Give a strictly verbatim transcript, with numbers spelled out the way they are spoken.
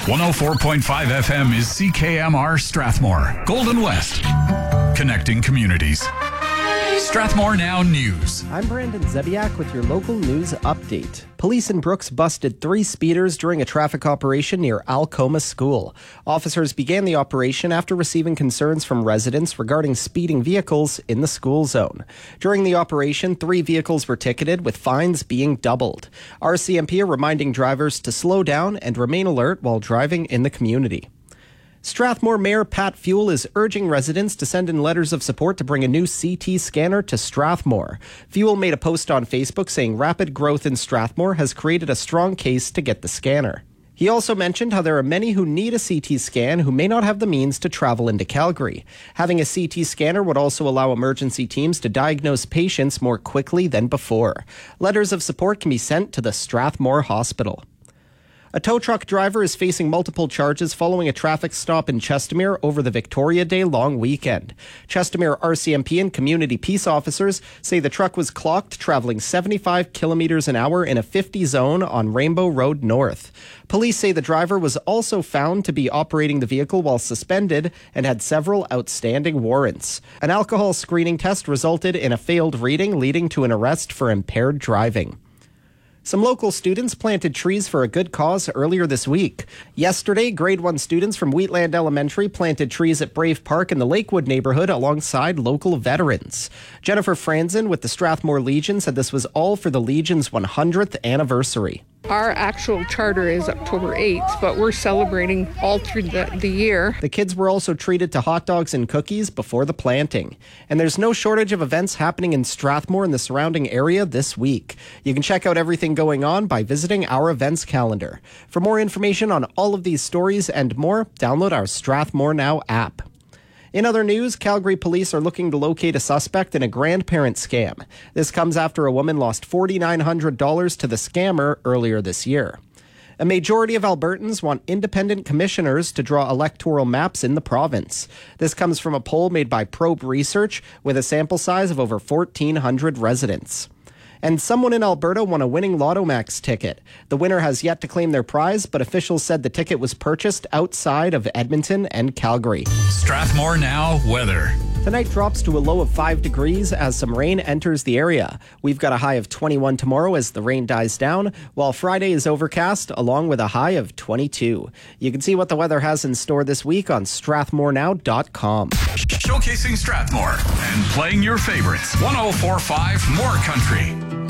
one oh four point five F M is C K M R Strathmore, Golden West, connecting communities. Strathmore Now News. I'm Brandon Zebiak with your local news update. Police in Brooks busted three speeders during a traffic operation near Alcoma School. Officers began the operation after receiving concerns from residents regarding speeding vehicles in the school zone. During the operation, three vehicles were ticketed, with fines being doubled. R C M P are reminding drivers to slow down and remain alert while driving in the community. Strathmore Mayor Pat Fuel is urging residents to send in letters of support to bring a new C T scanner to Strathmore. Fuel made a post on Facebook saying rapid growth in Strathmore has created a strong case to get the scanner. He also mentioned how there are many who need a C T scan who may not have the means to travel into Calgary. Having a C T scanner would also allow emergency teams to diagnose patients more quickly than before. Letters of support can be sent to the Strathmore Hospital. A tow truck driver is facing multiple charges following a traffic stop in Chestermere over the Victoria Day long weekend. Chestermere R C M P and community peace officers say the truck was clocked traveling seventy-five kilometers an hour in a fifty zone on Rainbow Road North. Police say the driver was also found to be operating the vehicle while suspended and had several outstanding warrants. An alcohol screening test resulted in a failed reading, leading to an arrest for impaired driving. Some local students planted trees for a good cause earlier this week. Yesterday, grade one students from Wheatland Elementary planted trees at Brave Park in the Lakewood neighborhood alongside local veterans. Jennifer Franzen with the Strathmore Legion said this was all for the Legion's one hundredth anniversary. Our actual charter is October eighth, but we're celebrating all through the, the year. The kids were also treated to hot dogs and cookies before the planting. And there's no shortage of events happening in Strathmore and the surrounding area this week. You can check out everything going on by visiting our events calendar. For more information on all of these stories and more, download our Strathmore Now app. In other news, Calgary police are looking to locate a suspect in a grandparent scam. This comes after a woman lost four thousand nine hundred dollars to the scammer earlier this year. A majority of Albertans want independent commissioners to draw electoral maps in the province. This comes from a poll made by Probe Research with a sample size of over fourteen hundred residents. And someone in Alberta won a winning Lotto Max ticket. The winner has yet to claim their prize, but officials said the ticket was purchased outside of Edmonton and Calgary. Strathmore Now weather. Tonight drops to a low of five degrees as some rain enters the area. We've got a high of twenty-one tomorrow as the rain dies down, while Friday is overcast along with a high of twenty-two. You can see what the weather has in store this week on strathmore now dot com. Showcasing Strathmore and playing your favorites. one oh four point five More Country.